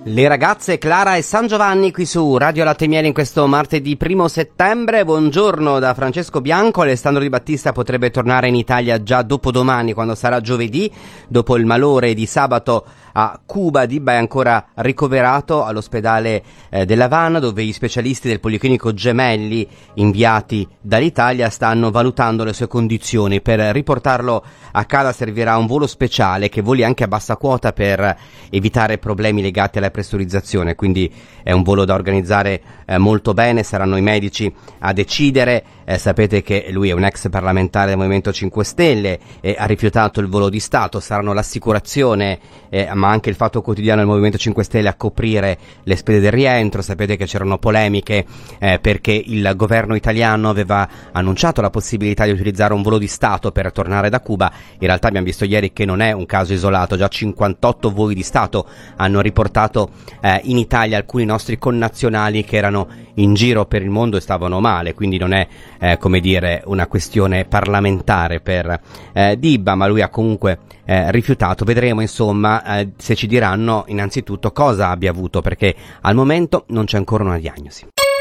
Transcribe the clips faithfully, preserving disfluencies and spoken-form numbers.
Le ragazze Clara e San Giovanni qui su Radio Latte e Miele in questo martedì primo settembre. Buongiorno da Francesco Bianco. Alessandro Di Battista potrebbe tornare in Italia già dopodomani, quando sarà giovedì, dopo il malore di sabato a Cuba. Dibba è ancora ricoverato all'ospedale eh, dell'Havana, dove gli specialisti del Policlinico Gemelli inviati dall'Italia stanno valutando le sue condizioni. Per riportarlo a casa servirà un volo speciale che voli anche a bassa quota per evitare problemi legati alla pressurizzazione, quindi è un volo da organizzare eh, molto bene. Saranno i medici a decidere. Eh, sapete che lui è un ex parlamentare del Movimento cinque Stelle e ha rifiutato il volo di Stato. Saranno l'assicurazione eh, ma anche il Fatto Quotidiano del Movimento cinque Stelle a coprire le spese del rientro. Sapete che c'erano polemiche eh, perché il governo italiano aveva annunciato la possibilità di utilizzare un volo di Stato per tornare da Cuba. In realtà abbiamo visto ieri che non è un caso isolato, già cinquantotto voli di Stato hanno riportato eh, in Italia alcuni nostri connazionali che erano in giro per il mondo e stavano male, quindi non è eh, come dire una questione parlamentare per eh, Dibba, ma lui ha comunque eh, rifiutato. Vedremo insomma eh, se ci diranno innanzitutto cosa abbia avuto, perché al momento non c'è ancora una diagnosi.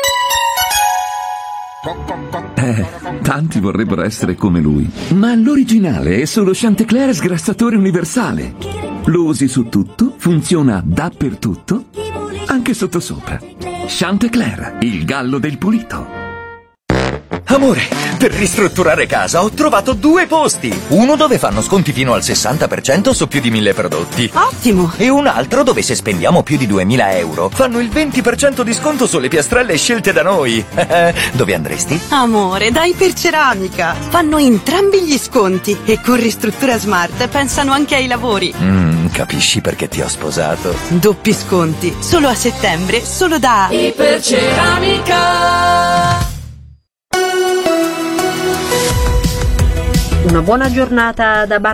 Eh, tanti vorrebbero essere come lui, ma l'originale è solo Chantecler sgrassatore universale. Lo usi su tutto, funziona dappertutto, anche sottosopra. Chantecler, il gallo del pulito. Amore, per ristrutturare casa ho trovato due posti. Uno dove fanno sconti fino al sessanta per cento su più di mille prodotti. Ottimo! E un altro dove se spendiamo più di duemila euro fanno il venti per cento di sconto sulle piastrelle scelte da noi. Dove andresti? Amore, dai per Ceramica. Fanno entrambi gli sconti e con Ristruttura Smart pensano anche ai lavori. Mm, capisci perché ti ho sposato? Doppi sconti, solo a settembre, solo da Iperceramica. Una buona giornata da Bar